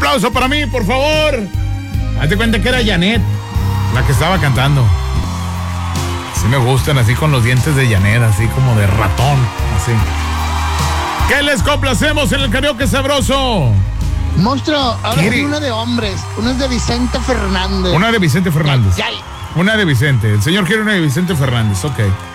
aplauso para mí, por favor. Hazte cuenta que era Janet la que estaba cantando. Sí me gustan, así con los dientes de Janet, así como de ratón, así. ¿Qué les complacemos en el karaoke sabroso? Monstruo, ahora sí una de hombres. Una es de Vicente Fernández. Una de Vicente Fernández. Ya. Una de Vicente. El señor quiere una de Vicente Fernández, ok.